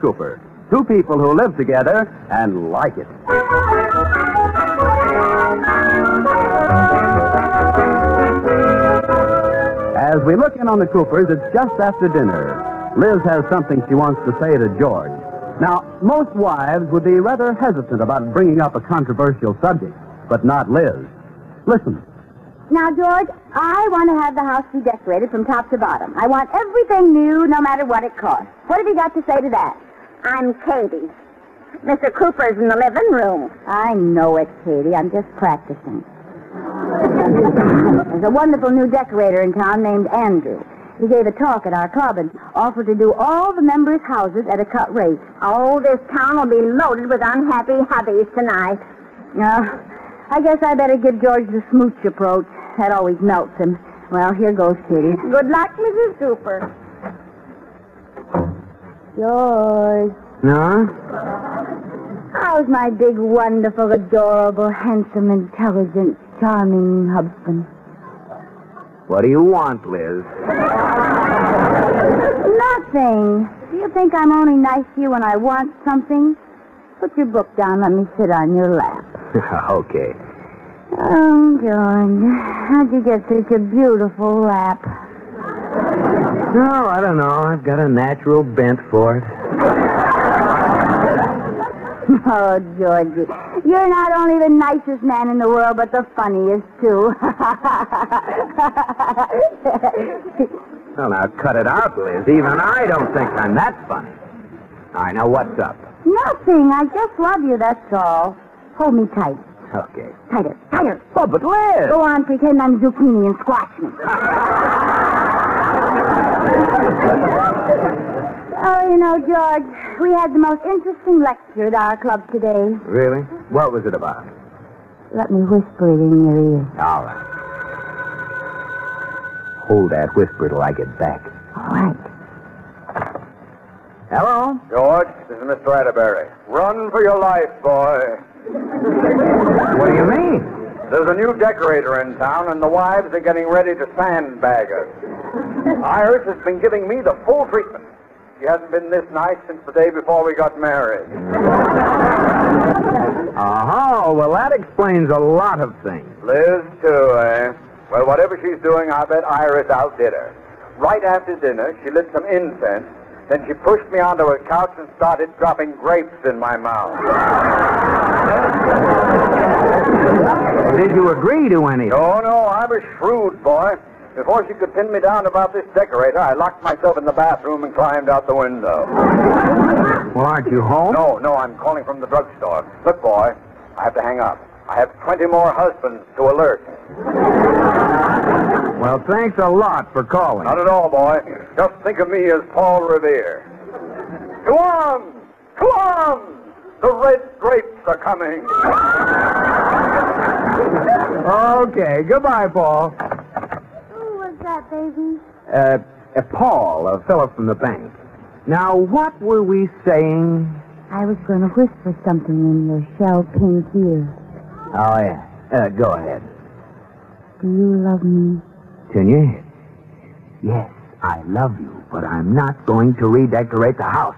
Cooper. Two people who live together and like it. As we look in on the Coopers, it's just after dinner. Liz has something she wants to say to George. Now, most wives would be rather hesitant about bringing up a controversial subject, but not Liz. Listen. Now, George, I want to have the house redecorated from top to bottom. I want everything new, no matter what it costs. What have you got to say to that? I'm Katie. Mr. Cooper's in the living room. I know it, Katie. I'm just practicing. There's a wonderful new decorator in town named Andrew. He gave a talk at our club and offered to do all the members' houses at a cut rate. Oh, this town will be loaded with unhappy hubbies tonight. I guess I better give George the smooch approach. That always melts him. Well, here goes, Katie. Good luck, Mrs. Cooper. George. No? How's my big, wonderful, adorable, handsome, intelligent, charming husband? What do you want, Liz? Nothing. Do you think I'm only nice to you when I want something? Put your book down. Let me sit on your lap. Okay. Oh, George, how'd you get such a beautiful lap? No, I don't know. I've got a natural bent for it. Oh, Georgie, you're not only the nicest man in the world, but the funniest, too. Well, now, cut it out, Liz. Even I don't think I'm that funny. All right, now, what's up? Nothing. I just love you, that's all. Hold me tight. Okay. Tighter, tighter. Oh, but Liz! Go on, pretend I'm zucchini and squash me. Oh, you know, George, we had the most interesting lecture at our club today. Really? What was it about? Let me whisper it in your ear. All right. Hold that whisper till I get back. All right. Hello? George, this is Mr. Atterbury. Run for your life, boy. What do you mean? There's a new decorator in town, and the wives are getting ready to sandbag us. Iris has been giving me the full treatment. She hasn't been this nice since the day before we got married. Oh, well, that explains a lot of things. Liz, too, eh? Well, whatever she's doing, I bet Iris outdid her. Right after dinner, she lit some incense. Then she pushed me onto a couch and started dropping grapes in my mouth. Did you agree to anything? No, I'm a shrewd boy. Before she could pin me down about this decorator, I locked myself in the bathroom and climbed out the window. Well, aren't you home? No, I'm calling from the drugstore. Look, boy, I have to hang up. I have 20 more husbands to alert. Well, thanks a lot for calling. Not at all, boy. Just think of me as Paul Revere. Go on! Go on! The red grapes are coming. Okay, goodbye, Paul. Who was that, baby? Paul, a fellow from the bank. Now, what were we saying? I was going to whisper something in your shell pink ear. Oh, yeah. Go ahead. Do you love me? Junior? Yes, I love you, but I'm not going to redecorate the house.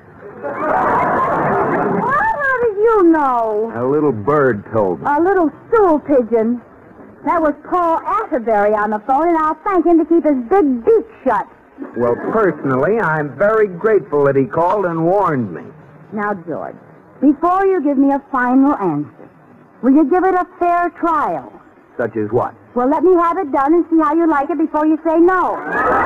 How did you know? A little bird told me. A little stool pigeon. That was Paul Atterbury on the phone, and I'll thank him to keep his big beak shut. Well, personally, I'm very grateful that he called and warned me. Now, George, before you give me a final answer, will you give it a fair trial? Such as what? Well, let me have it done and see how you like it before you say no.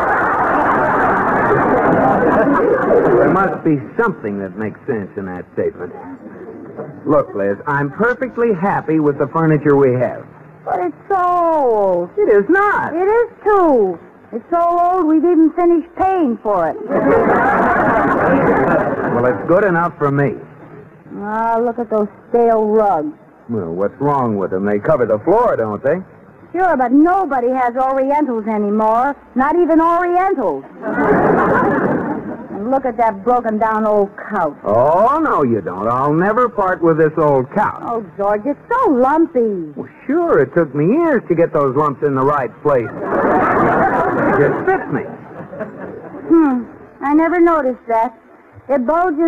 There must be something that makes sense in that statement. Look, Liz, I'm perfectly happy with the furniture we have. But it's so old. It is not. It is, too. It's so old we've even finished paying for it. Well, it's good enough for me. Ah, look at those stale rugs. Well, what's wrong with them? They cover the floor, don't they? Sure, but nobody has Orientals anymore. Not even Orientals. And look at that broken-down old couch. Oh, no, you don't. I'll never part with this old couch. Oh, George, it's so lumpy. Well, sure, it took me years to get those lumps in the right place. It just fits me. I never noticed that. It bulges